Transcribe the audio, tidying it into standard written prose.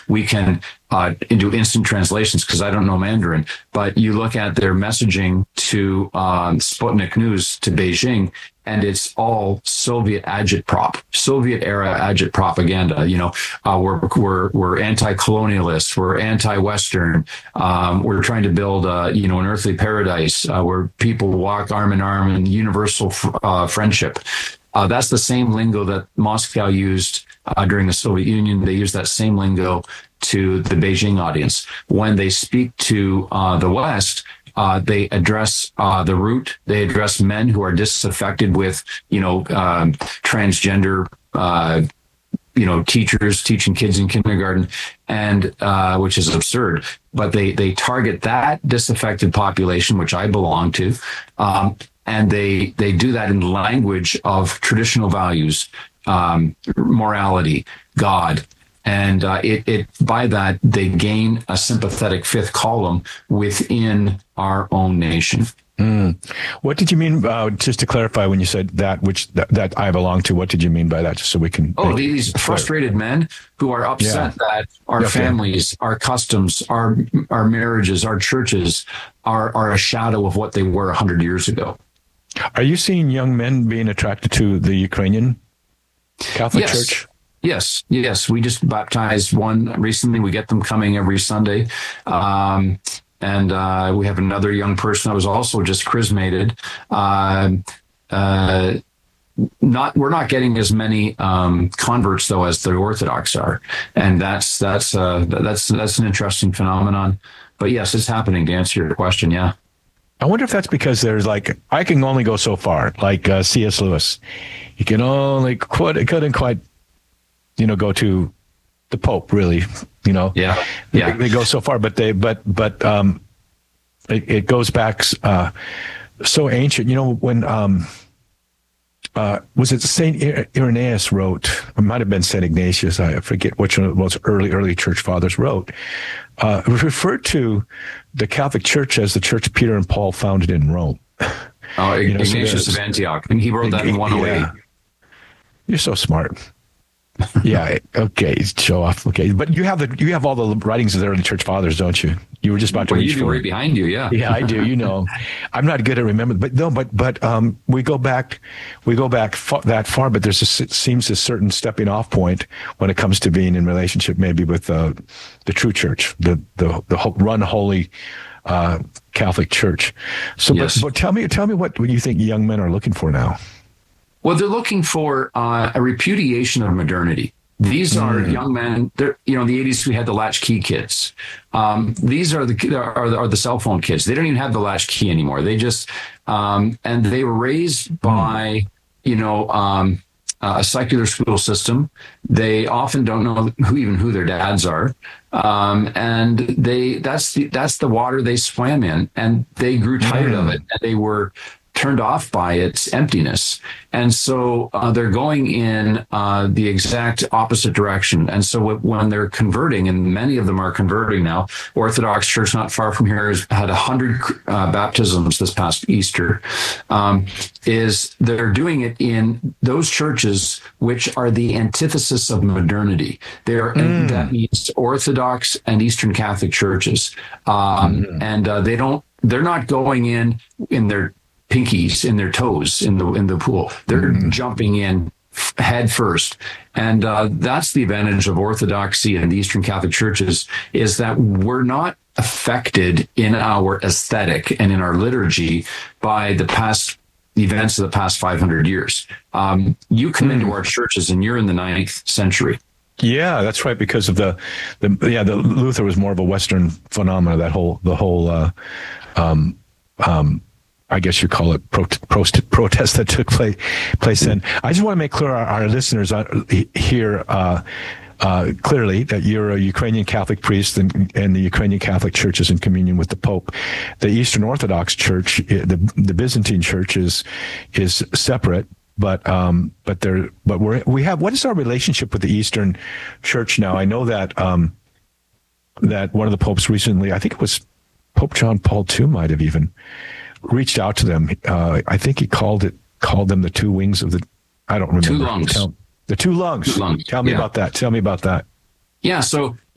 we can do instant translations because I don't know Mandarin. But you look at their messaging to Sputnik News to Beijing, and it's all Soviet era agit propaganda. We're anti-colonialists, we're anti-Western, we're trying to build an earthly paradise where people walk arm in arm in universal friendship. That's the same lingo that Moscow used during the Soviet Union. They use that same lingo to the Beijing audience. When they speak to the West, they address the root. They address men who are disaffected with, transgender, teachers teaching kids in kindergarten, and which is absurd. But they target that disaffected population, which I belong to, and they do that in the language of traditional values, morality, God. And by that, they gain a sympathetic fifth column within our own nation. What did you mean, just to clarify, when you said that I belong to, what did you mean by that, just so we can... these frustrated men who are upset that our families, our customs, our marriages, our churches are a shadow of what they were 100 years ago. Are you seeing young men being attracted to the Ukrainian Catholic Church? Yes. We just baptized one recently. We get them coming every Sunday. And we have another young person that was also just chrismated. We're not getting as many converts though as the Orthodox are, and that's an interesting phenomenon. But yes, it's happening. To answer your question, yeah. I wonder if that's because there's I can only go so far, like C.S. Lewis. You can only couldn't quite, go to the Pope, really. Yeah. They go so far, but it goes back so ancient. When was it Saint Irenaeus wrote? It might have been Saint Ignatius. I forget which one of those early church fathers wrote. Referred to the Catholic Church as the church Peter and Paul founded in Rome. Ignatius of Antioch, and he wrote that in 108. Yeah. You're so smart. Yeah. Okay. Show off. Okay. But you have all the writings of the early church fathers, don't you? You were just about to reach for right behind you. Yeah. Yeah, I do. I'm not good at remembering, but we go back that far, but it seems a certain stepping off point when it comes to being in relationship, maybe with the true church, the run holy, Catholic Church. So, yes. But tell me what you think young men are looking for now. Well, they're looking for a repudiation of modernity. These are young men. In the 80s, we had the latchkey kids. These are the cell phone kids. They don't even have the latchkey anymore. They just and they were raised by a secular school system. They often don't know who their dads are, and that's the water they swam in, and they grew tired of it, and they were turned off by its emptiness. And so they're going in the exact opposite direction. And so when they're converting, and many of them are converting now, Orthodox Church not far from here has had 100 baptisms this past Easter, is they're doing it in those churches which are the antithesis of modernity. That means Orthodox and Eastern Catholic churches. And they're not going in their pinkies, in their toes in the pool. They're jumping in head first. And that's the advantage of Orthodoxy and the Eastern Catholic churches, is that we're not affected in our aesthetic and in our liturgy by the events of the past 500 years. You come into our churches and you're in the 9th century. Yeah, that's right. Because of the Luther was more of a Western phenomena. The whole I guess you call it protest that took place then. I just want to make clear our listeners here clearly that you're a Ukrainian Catholic priest, and the Ukrainian Catholic Church is in communion with the Pope. The Eastern Orthodox Church, the Byzantine Church, is separate. But we have. What is our relationship with the Eastern Church now? I know that that one of the popes recently, I think it was Pope John Paul II, might have even reached out to them. I think he called them the two wings of the. I don't remember. Two lungs. The two lungs. Tell me about that. Yeah. So